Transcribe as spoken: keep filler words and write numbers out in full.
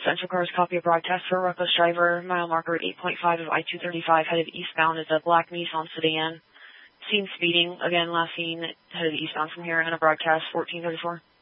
Central Cars, copy a broadcast for a reckless driver, mile marker at eight point five of I two thirty-five, headed eastbound as a black Nissan sedan. Seen speeding, again, last seen headed eastbound from here, and a broadcast fourteen thirty-four.